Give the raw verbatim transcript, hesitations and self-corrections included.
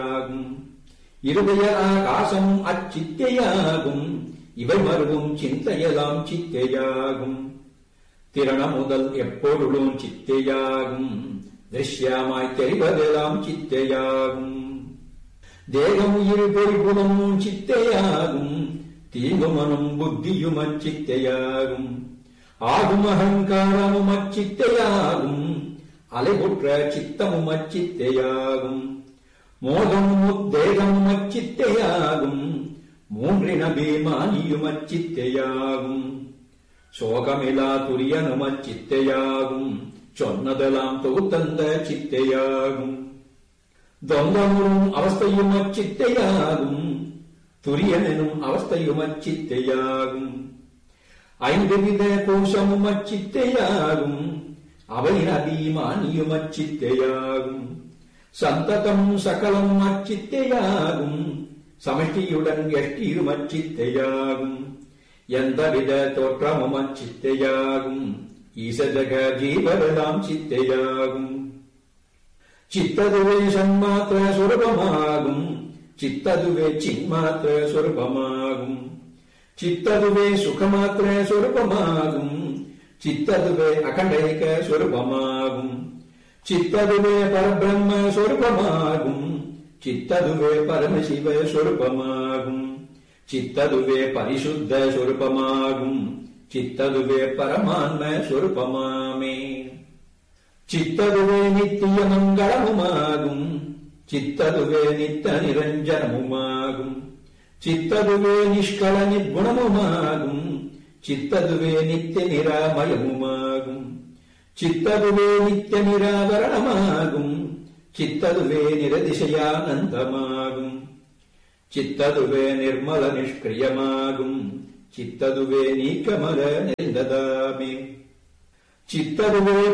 இருதய ஆகாசம் அச்சித்தையாகும். இவை மறுவும் சிந்தையெல்லாம் சித்தையாகும். திறன முதல் எப்பொருளும் சித்தையாகும். திருஷ்யமாய் தெரிவதெல்லாம் சித்தையாகும். தேகம் உயிர் பொறிபுலமும் சித்தையாகும். தீங்குமனும் புத்தியும் அச்சித்தையாகும். ஆகும் அகங்காரமும் அச்சித்தையாகும். அலைபுற்ற சித்தமும் அச்சித்தையாகும். மோகமும் உத்தேகமும் அச்சித்தையாகும். மூன்றின பீமானியும் அச்சித்தையாகும். சோகமிலா துரியனும் அச்சித்தையாகும். சொன்னதெல்லாம் தொகுத்தந்த சித்தையாகும். தொந்தமுறும் அவஸ்தையும் அச்சித்தையாகும். துரியனும் அவஸ்தையும் அச்சித்தையாகும். ஐந்து வித கோஷமும் அச்சித்தையாகும். அவை அபிமானியும் அச்சித்தையாகும். சந்ததம் சகலம் அச்சித்தையாகும். சமஷ்டியுடன் எஷ்டியும் அச்சித்தையாகும். எந்தவித தோற்றமும் அச்சித்தையாகும். ஈசஜக ஜீவரெல்லாம் சித்தையாகும். சித்ததுவே சன்மாத்திர சுரூபமாகும். சித்ததுவே சின்மாத்திர சுரூபமாகும். சித்ததுவே சுகமாத்திர சுரூபமாகும். சித்ததுவே அகண்டைக சுரூபமாகும். சித்ததுவே பரபிரம்ம சுரூபமாகும். சித்ததுவே பரமசிவ சுரூபமாகும். சித்ததுவே பரிசுத்த சுரூபமாகும். சித்ததுவே பரமான்ம சுரூபமாமே. சித்ததுவே நித்திய மங்களமுமாகும். சித்ததுவே நித்த நிரஞ்சனமுமாகும். சித்ததுவே நிஷ்கள நிர்குணமுமாகும். சித்ததுவே நித்திய நிராமயமுமாகும். சித்ததுவே நித்திய நிராவரணமாகும். சித்ததுவே நிரதிசயானந்தமாகும். சித்ததுவே நிர்மல நிஷ்கிரியமாகும். சித்ததுவே நீக்கமர நெல்லதாமே. சித்ததுவே